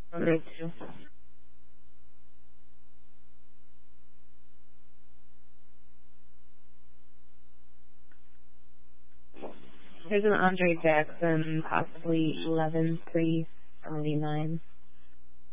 Me too. Here's an Andre Jackson, possibly 11-3-79.